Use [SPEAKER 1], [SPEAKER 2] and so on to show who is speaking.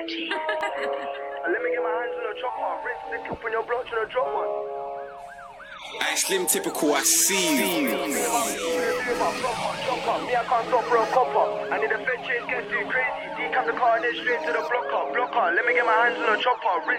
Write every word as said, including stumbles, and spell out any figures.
[SPEAKER 1] Let me get my hands on a chopper, wrist stick up on your block, tryna drop one.
[SPEAKER 2] I slim typical, I see you.
[SPEAKER 1] Me, I can't stop for a copper. I need a fed chase, get too crazy. Decap the car, then straight to the blocker, blocker. Let me get my hands on a chopper, wrist